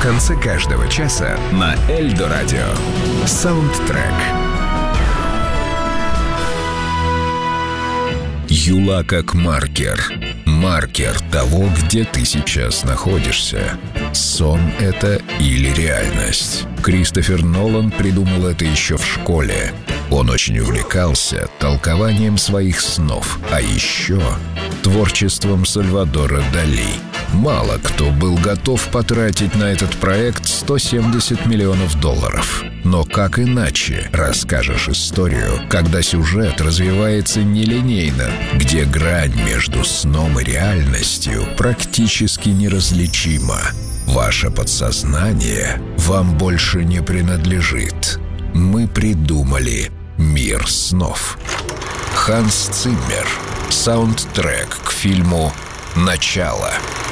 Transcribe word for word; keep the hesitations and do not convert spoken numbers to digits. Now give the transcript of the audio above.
конце каждого часа на Эльдо Радио. Саундтрек. Юла как маркер. Маркер того, где ты сейчас находишься. Сон это или реальность? Кристофер Нолан придумал это еще в школе. Он очень увлекался толкованием своих снов, а еще творчеством Сальвадора Дали. Мало кто был готов потратить на этот проект сто семьдесят миллионов долларов. Но как иначе расскажешь историю, когда сюжет развивается нелинейно, где грань между сном и реальностью практически неразличима? Ваше подсознание вам больше не принадлежит. Мы придумали мир снов. Ханс Циммер. Саундтрек к фильму «Начало».